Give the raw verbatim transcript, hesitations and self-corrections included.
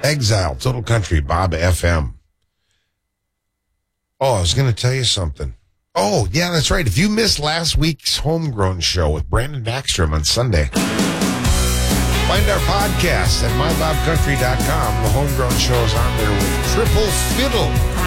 Exile, Total Country, Bob F M. Oh, I was going to tell you something. Oh, yeah, that's right. If you missed last week's Homegrown show with Brandon Backstrom on Sunday, find our podcast at my bob country dot com. The Homegrown show is on there with Triple Fiddle.